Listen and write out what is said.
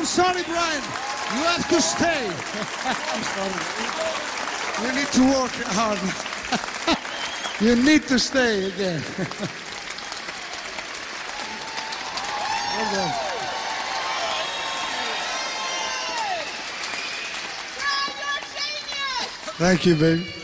I'm sorry, Brian. You have to stay. I'm sorry. You need to work hard. You need to stay again. Well done. Thank you, baby.